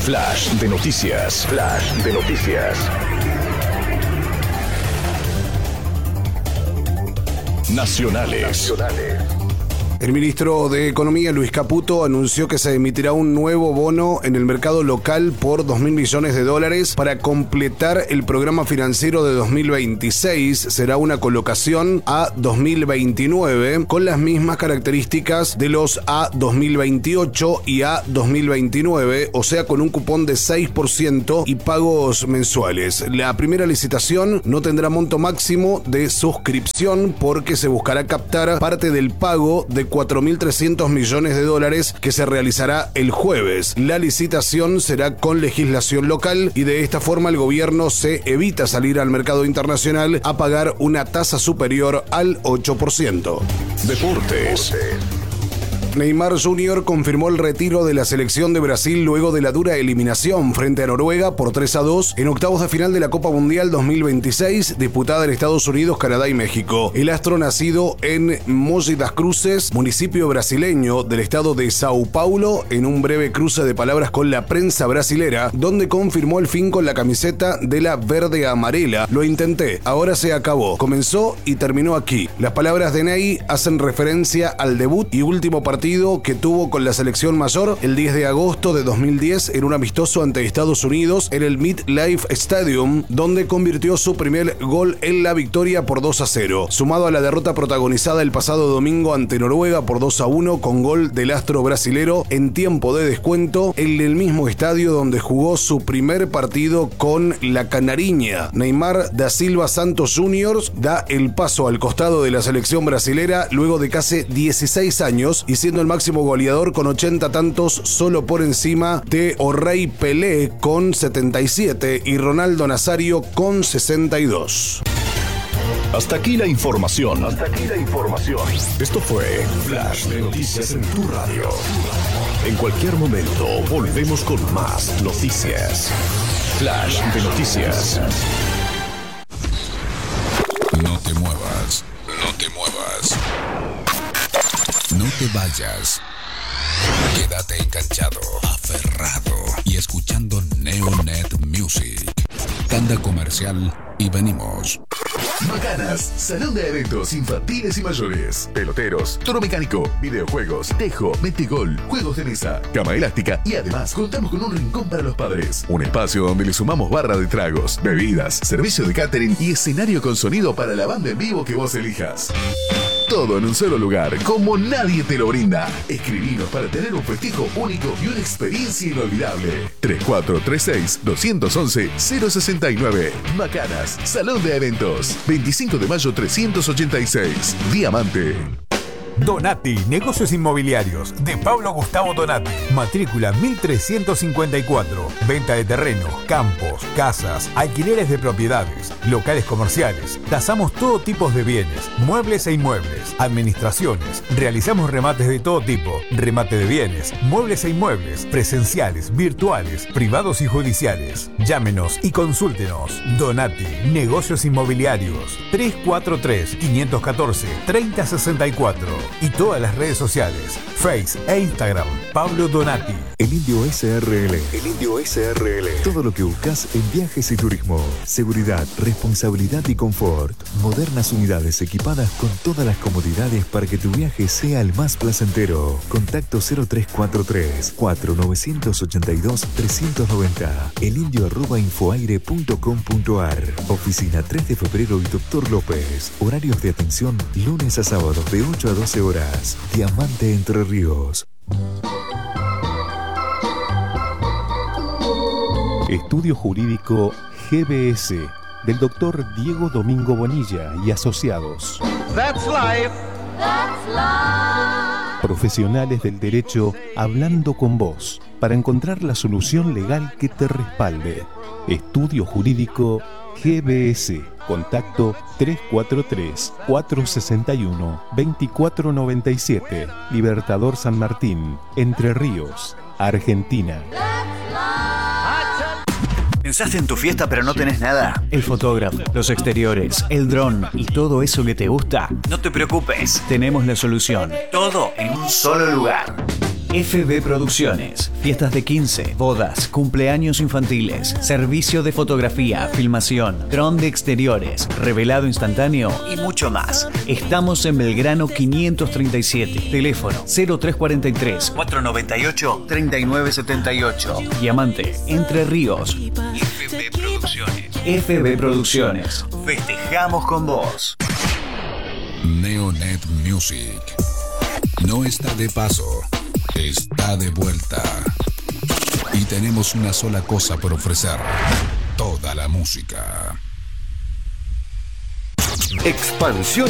Flash de noticias. Flash de noticias. Nacionales. El ministro de Economía, Luis Caputo, anunció que se emitirá un nuevo bono en el mercado local por $2.000 millones para completar el programa financiero de 2026. Será una colocación a 2029 con las mismas características de los A 2028 y A 2029, o sea, con un cupón de 6% y pagos mensuales. La primera licitación no tendrá monto máximo de suscripción porque se buscará captar parte del pago de $4.300 millones que se realizará el jueves. La licitación será con legislación local y de esta forma el gobierno se evita salir al mercado internacional a pagar una tasa superior al 8%. Deportes. Neymar Jr. confirmó el retiro de la selección de Brasil luego de la dura eliminación frente a Noruega por 3-2 en octavos de final de la Copa Mundial 2026 disputada en Estados Unidos, Canadá y México. El astro, nacido en Mogi das Cruzes, municipio brasileño del estado de Sao Paulo, en un breve cruce de palabras con la prensa brasilera, donde confirmó el fin con la camiseta de la verde amarela. Lo intenté, ahora se acabó. Comenzó y terminó aquí. Las palabras de Ney hacen referencia al debut y último partido que tuvo con la selección mayor el 10 de agosto de 2010 en un amistoso ante Estados Unidos en el MetLife Stadium, donde convirtió su primer gol en la victoria por 2-0, sumado a la derrota protagonizada el pasado domingo ante Noruega por 2-1 con gol del astro brasilero en tiempo de descuento en el mismo estadio donde jugó su primer partido con la Canariña. Neymar da Silva Santos Jr. da el paso al costado de la selección brasilera luego de casi 16 años y siendo el máximo goleador con 80 tantos, solo por encima de Orrey Pelé con 77 y Ronaldo Nazario con 62. Hasta aquí la información. Esto fue Flash de Noticias en tu radio. En cualquier momento volvemos con más noticias. Flash de Noticias. No te muevas. No te vayas. Quédate enganchado, aferrado y escuchando Neonet Music. Tanda comercial y venimos. Macanas, salón de eventos infantiles y mayores. Peloteros, toro mecánico, videojuegos, tejo, metegol, juegos de mesa, cama elástica y además contamos con un rincón para los padres. Un espacio donde le sumamos barra de tragos, bebidas, servicio de catering y escenario con sonido para la banda en vivo que vos elijas. Todo en un solo lugar, como nadie te lo brinda. Escribinos para tener un festejo único y una experiencia inolvidable. 3436-211-069. Macanas, Salón de Eventos. 25 de mayo 386. Diamante. Donati, negocios inmobiliarios, de Pablo Gustavo Donati. Matrícula 1354. Venta de terreno, campos, casas, alquileres de propiedades, locales comerciales. Tasamos todo tipo de bienes, muebles e inmuebles, administraciones. Realizamos remates de todo tipo, remate de bienes, muebles e inmuebles, presenciales, virtuales, privados y judiciales. Llámenos y consúltenos. Donati, negocios inmobiliarios. 343-514-3064. Y todas las redes sociales, Face e Instagram, Pablo Donati. El Indio SRL. Todo lo que buscas en viajes y turismo. Seguridad, responsabilidad y confort. Modernas unidades equipadas con todas las comodidades para que tu viaje sea el más placentero. Contacto 0343-4982-390. elindio@infoaire.com.ar. Oficina 3 de febrero y Dr. López. Horarios de atención lunes a sábados de 8 a 12 horas. Diamante Entre Ríos. Estudio Jurídico GBS del Dr. Diego Domingo Bonilla y asociados. That's life. Profesionales del derecho hablando con vos para encontrar la solución legal que te respalde. Estudio Jurídico GBS. Contacto 343-461-2497. Libertador San Martín, Entre Ríos, Argentina. ¿Pensaste en tu fiesta pero no tenés nada? El fotógrafo, los exteriores, el dron y todo eso que te gusta. No te preocupes, tenemos la solución. Todo en un solo lugar. FB Producciones. Fiestas de 15, bodas, cumpleaños infantiles, servicio de fotografía, filmación, dron de exteriores, revelado instantáneo y mucho más. Estamos en Belgrano 537. Teléfono 0343 498 3978. Diamante, Entre Ríos. FB Producciones. FB Producciones. Festejamos con vos. Neonet Music. No está de paso, está de vuelta. Y tenemos una sola cosa por ofrecer: toda la música. Expansión